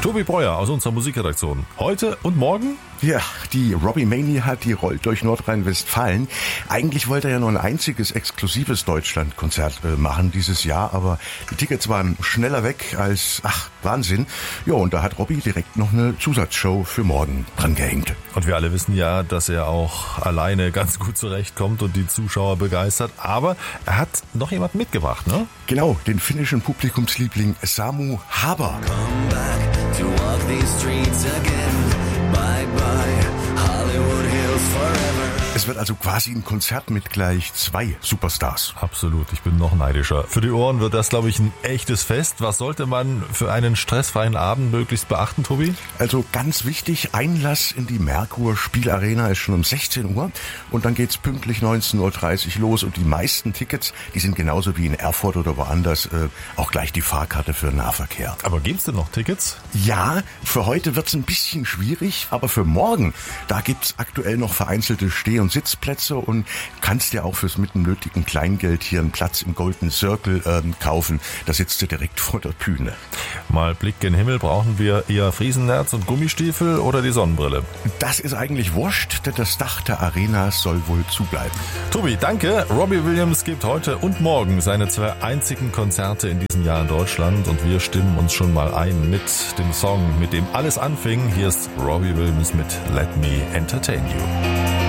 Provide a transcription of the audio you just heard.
Tobi Breuer aus unserer Musikredaktion. Heute und morgen? Ja, die Robbie Mania, die rollt durch Nordrhein-Westfalen. Eigentlich wollte er ja nur ein einziges exklusives Deutschlandkonzert machen dieses Jahr, aber die Tickets waren schneller weg als, Wahnsinn. Ja, und da hat Robbie direkt noch eine Zusatzshow für morgen dran gehängt. Und wir alle wissen ja, dass er auch alleine ganz gut zurechtkommt und die Zuschauer begeistert. Aber er hat noch jemanden mitgebracht, ne? Genau, den finnischen Publikumsliebling Samu Haber. Come back to walk these streets again. Bye bye, Hollywood Hills forever. Es wird also quasi ein Konzert mit gleich 2 Superstars. Absolut, ich bin noch neidischer. Für die Ohren wird das, glaube ich, ein echtes Fest. Was sollte man für einen stressfreien Abend möglichst beachten, Tobi? Also ganz wichtig, Einlass in die Merkur Spielarena ist schon um 16 Uhr und dann geht's pünktlich 19.30 Uhr los und die meisten Tickets, die sind genauso wie in Erfurt oder woanders auch gleich die Fahrkarte für den Nahverkehr. Aber gibt's denn noch Tickets? Ja, für heute wird's ein bisschen schwierig, aber für morgen, da gibt's aktuell noch vereinzelte Steh- und Sitzplätze und kannst dir auch fürs mit dem nötigen Kleingeld hier einen Platz im Golden Circle kaufen. Da sitzt du direkt vor der Bühne. Mal Blick gen Himmel, brauchen wir eher Friesennerz und Gummistiefel oder die Sonnenbrille? Das ist eigentlich wurscht, denn das Dach der Arena soll wohl zubleiben. Tobi, danke. Robbie Williams gibt heute und morgen seine 2 einzigen Konzerte in diesem Jahr in Deutschland und wir stimmen uns schon mal ein mit dem Song, mit dem alles anfing. Hier ist Robbie Williams mit Let Me Entertain You.